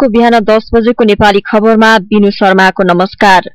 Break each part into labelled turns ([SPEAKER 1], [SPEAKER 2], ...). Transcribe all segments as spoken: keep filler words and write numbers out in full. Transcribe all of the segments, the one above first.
[SPEAKER 1] साताको बिहान दस बजेको नेपाली खबरमा बिनु शर्माको नमस्कार।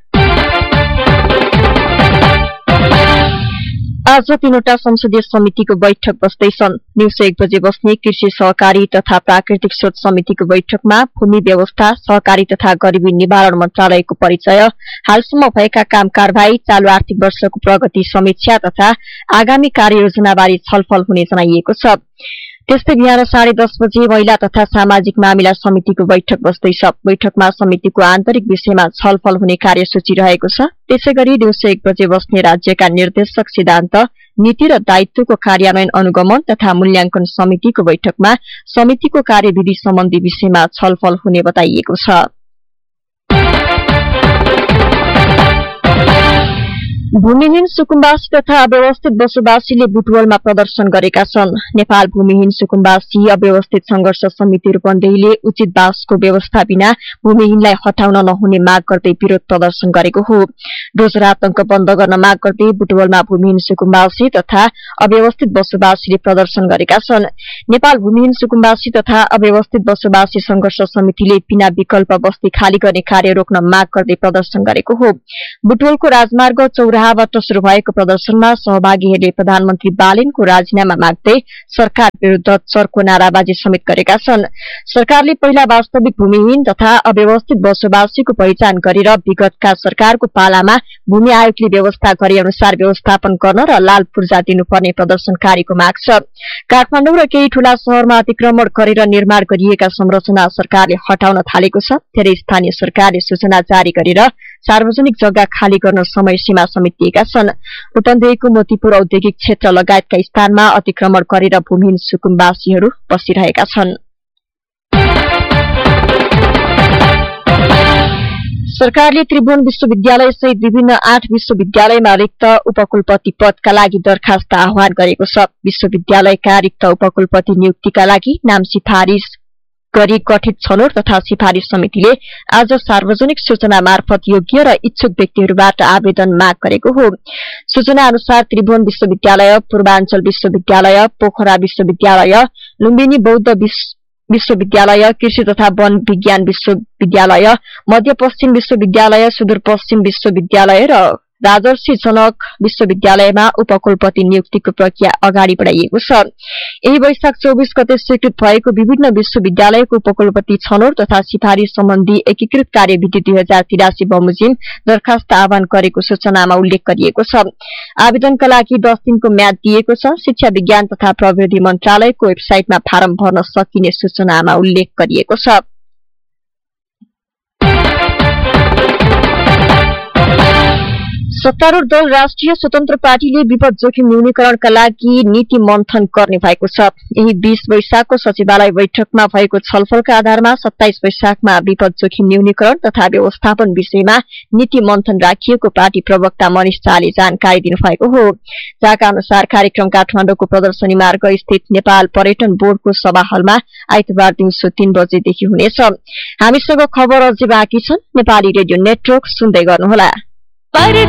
[SPEAKER 1] आज तीनवटा संसदीय समितिको बैठक बस्दैछन्। दिउँसो एक बजे बस्ने कृषि सहकारी तथा प्राकृतिक स्रोत समितिको बैठकमा भूमि व्यवस्था, सहकारी तथा गरिबी निवारण मन्त्रालयको परिचय, हालसम्म भएका काम कारबाही, चालू आर्थिक वर्षको प्रगति समीक्षा तथा आगामी कार्ययोजनाबारे छलफल हुने जनाइएको छ। त्यस्तै बिहान साढे दस बजे महिला तथा सामाजिक मामिला समितिको बैठक बस्दैछ। बैठकमा समितिको आन्तरिक विषयमा छलफल हुने कार्यसूची रहेको छ। त्यसै गरी दिउँसो एक बजे बस्ने राज्यका निर्देशक सिद्धान्त, नीति र दायित्वको कार्यान्वयन अनुगमन तथा मूल्याङ्कन समितिको बैठकमा समितिको कार्यविधि सम्बन्धी विषयमा छलफल हुने बताइएको छ। भूमिहीन सुकुम्बासी तथा अव्यवस्थित बसोबासीले बुटवलमा प्रदर्शन गरेका छन्। नेपाल भूमिहीन सुकुम्बासी अव्यवस्थित संघर्ष समिति रूपन्देहीले उचित बासको व्यवस्था बिना भूमिहीनलाई हटाउन नहुने माग गर्दै विरोध प्रदर्शन गरेको हो। डोजर आतंक बन्द गर्न माग गर्दै बुटवलमा भूमिहीन सुकुम्बासी तथा अव्यवस्थित बसोबासीले प्रदर्शन गरेका छन्। नेपाल भूमिहीन सुकुम्बासी तथा अव्यवस्थित बसोबासी संघर्ष समितिले बिना विकल्प बस्ती खाली गर्ने कार्य रोक्न माग गर्दै प्रदर्शन गरेको हो। बुटवलको राजमार्ग चौराहाबाट शुरू भएको प्रदर्शनमा सहभागीहरूले प्रधानमन्त्री बालेनको राजीनामा माग्दै सरकार विरूद्ध चर्को नाराबाजी समेत गरेका छन्। सरकारले पहिला वास्तविक भूमिहीन तथा अव्यवस्थित बसोबासीको पहिचान गरेर विगतका सरकारको पालामा भूमि आयोगले व्यवस्था गरे अनुसार व्यवस्थापन गर्न र लाल पूर्जा दिनुपर्ने प्रदर्शनकारीको माग छ। काठमाडौँ र केही ठूला शहरमा अतिक्रमण गरेर निर्माण गरिएका संरचना सरकारले हटाउन थालेको छ। धेरै स्थानीय सरकारले सूचना जारी गरेर सार्वजनिक जग्गा खाली गर्न समय सीमा समेटिएका छन्। रूपन्देहीको मोतीपुर औद्योगिक क्षेत्र लगायतका स्थानमा अतिक्रमण गरेर भूमिहीन सुकुम्बासीहरू बसिरहेका छन्। सरकारले त्रिभुवन विश्वविद्यालय सहित विभिन्न आठ विश्वविद्यालयमा रिक्त उपकुलपति पदका लागि दरखास्त आह्वान गरेको छ। विश्वविद्यालयका रिक्त उपकुलपति नियुक्तिका लागि नाम सिफारिश गरी गठित छनौट तथा सिफारिश समितिले आज सार्वजनिक सूचना मार्फत योग्य र इच्छुक व्यक्तिहरूबाट आवेदन माग गरेको हो। सूचना अनुसार त्रिभुवन विश्वविद्यालय, पूर्वाञ्चल विश्वविद्यालय, पोखरा विश्वविद्यालय, लुम्बिनी बौद्ध विश्वविद्यालय, कृषि तथा वन विज्ञान विश्वविद्यालय, मध्यपश्चिम विश्वविद्यालय, सुदूरपश्चिम विश्वविद्यालय र राजर्षि जनक विश्वविद्यालयमा उपकुलपति नियुक्तिको प्रक्रिया अगाडि बढाइएको छ। यही वैशाख चौबीस गते स्वीकृत भएको विभिन्न विश्वविद्यालयको उपकुलपति छनौट तथा सिफारिश सम्बन्धी एकीकृत कार्यविधि दुई हजार तिरासी बमोजिम दरखास्त आह्वान गरेको सूचनामा उल्लेख गरिएको छ। आवेदनका लागि दस दिनको म्याद दिएको छ। शिक्षा विज्ञान तथा प्रविधि मन्त्रालयको वेबसाइटमा फारम भर्न सकिने सूचनामा उल्लेख गरिएको छ। सत्तारूढ़ दल राष्ट्रिय स्वतन्त्र पार्टीले विपद जोखिम न्यूनीकरणका लागि नीति मन्थन गर्ने भएको छ। यही बीस वैशाखको सचिवालय बैठकमा भएको छलफलका आधारमा सत्ताइस वैशाखमा विपद जोखिम न्यूनीकरण तथा व्यवस्थापन विषयमा नीति मन्थन राखिएको पार्टी प्रवक्ता मनिष शाहले जानकारी दिनुभएको हो। जहाँका अनुसार कार्यक्रम काठमाडौँको प्रदर्शनी मार्ग स्थित नेपाल पर्यटन बोर्डको सभा हलमा आइतबार दिउँसो तीन बजेदेखि हुनेछ। हामीसँग खबर अझै बाँकी छन्। नेपाली रेडियो नेटवर्क सुन्दै गर्नुहोला।